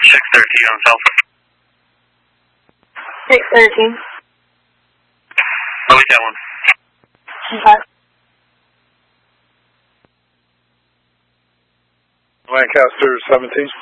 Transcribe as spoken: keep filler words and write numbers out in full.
six thirteen on cell phone. six thirteen. Oh, we got one. Okay. Lancaster seventeen.